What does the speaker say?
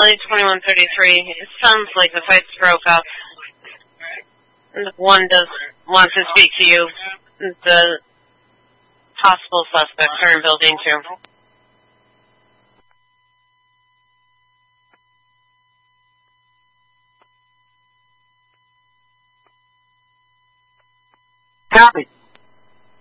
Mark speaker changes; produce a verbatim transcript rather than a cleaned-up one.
Speaker 1: L A twenty-one thirty-three. It sounds like the fights broke up. One does want to speak to you. The possible suspects are in building two.